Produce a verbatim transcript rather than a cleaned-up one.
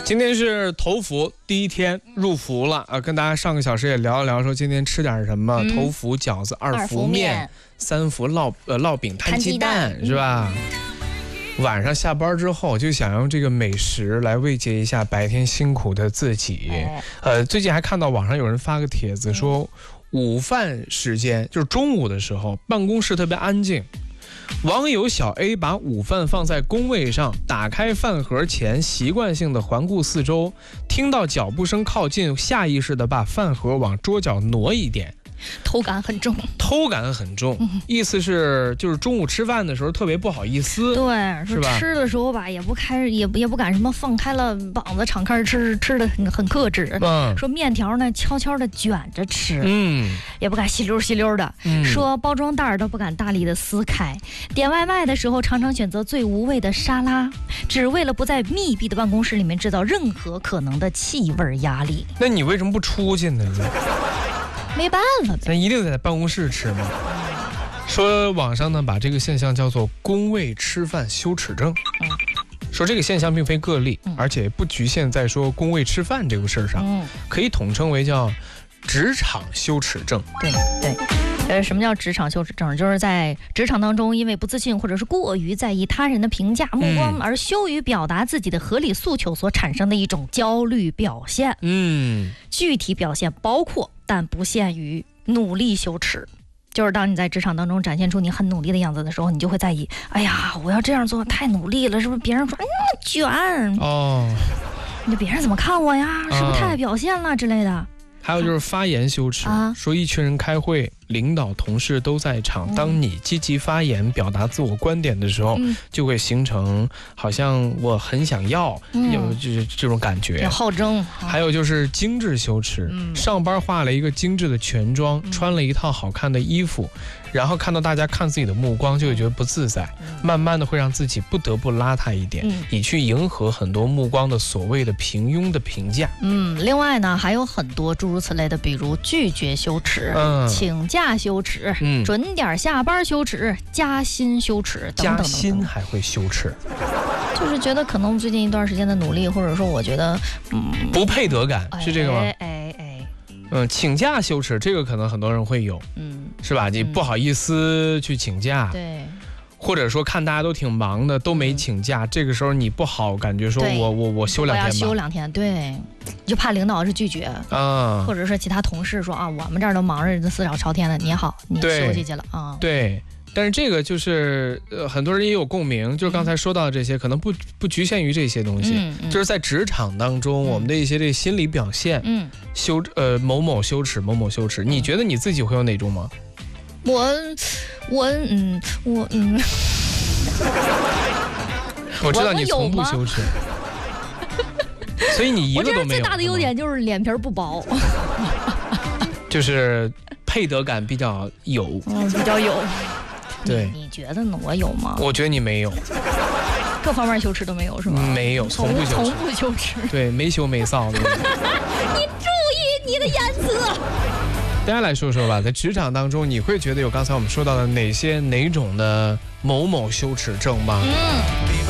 今天是头伏第一天，入伏了啊！跟大家上个小时也聊一聊，说今天吃点什么？嗯、头伏饺子，二伏面，三伏烙呃烙饼摊鸡蛋，是吧？嗯、晚上下班之后就想用这个美食来慰藉一下白天辛苦的自己。哎、呃，最近还看到网上有人发个帖子说，嗯、午饭时间就是中午的时候，办公室特别安静。网友小 A 把午饭放在工位上，打开饭盒前，习惯性的环顾四周，听到脚步声靠近，下意识的把饭盒往桌角挪一点。 偷感很重， 偷感很重，嗯、意思是就是中午吃饭的时候特别不好意思， 对，是吧？吃的时候吧，也不开，也也不敢什么放开了膀子敞开吃，吃的很很克制。嗯，说面条呢悄悄的卷着吃，嗯，也不敢吸溜吸溜的。嗯，说包装袋都不敢大力的撕开。点外卖的时候，常常选择最无味的沙拉，只为了不在密闭的办公室里面制造任何可能的气味压力。 那你为什么不出去呢？ 没办法呗， 那一定得在办公室吃吗？说网上呢把这个现象叫做工位吃饭羞耻症，嗯、说这个现象并非个例，嗯、而且不局限在说工位吃饭这个事儿上，嗯、可以统称为叫职场羞耻症。 对对，呃，什么叫职场羞耻症？就是在职场当中，因为不自信或者是过于在意他人的评价目光，而羞于表达自己的合理诉求所产生的一种焦虑表现。嗯，具体表现包括但不限于努力羞耻。就是当你在职场当中展现出你很努力的样子的时候，你就会在意，哎呀，我要这样做太努力了，是不是别人说哎那么卷哦？你别人怎么看我呀？是不是太爱表现了之类的？ 还有就是发言羞耻，啊、说一群人开会，领导同事都在场，当你积极发言表达自我观点的时候，嗯、就会形成好像我很想要，嗯、有就是这种感觉， 好争。 还有就是精致羞耻，嗯、上班化了一个精致的全妆，嗯、穿了一套好看的衣服，然后看到大家看自己的目光，就会觉得不自在，嗯、慢慢的会让自己不得不邋遢一点，嗯、以去迎合很多目光的所谓的平庸的评价。 嗯，另外呢还有很多诸如此类的，比如拒绝羞耻，嗯、请假羞耻，嗯、准点下班羞耻，加薪羞耻等等等等。 加薪还会羞耻， 就是觉得可能最近一段时间的努力，或者说我觉得，嗯， 不配得感，是这个吗？ 哎哎哎， 嗯，请假羞耻，这个可能很多人会有，嗯，是吧？你不好意思去请假， 嗯、对。 或者说看大家都挺忙的，都没请假，嗯、这个时候你不好感觉说我我我休两天吧， 我要休两天，对，就怕领导是拒绝啊，或者说其他同事说啊，我们这儿都忙着四小朝天的，你好，你休息去了啊， 对。但是这个就是呃，很多人也有共鸣，就是刚才说到的这些，嗯、可能不不局限于这些东西，嗯嗯、就是在职场当中，嗯、我们的一些这心理表现，嗯，羞呃某某羞耻，某某羞耻，嗯、你觉得你自己会有哪种吗？ 我我嗯我嗯， 我知道你从不羞耻，所以你一个都没有。我这最大的优点就是脸皮不薄， 就是配得感比较有， 嗯，比较有。 对， 你觉得呢？我有吗？ 我觉得你没有， 各方面羞耻都没有是吗？ 没有，从不羞耻， 从不羞耻。 对，没羞没臊的。 你注意你的言辞。 大家来说说吧，在职场当中，你会觉得有刚才我们说到的哪些哪种的某某羞耻症吗？嗯。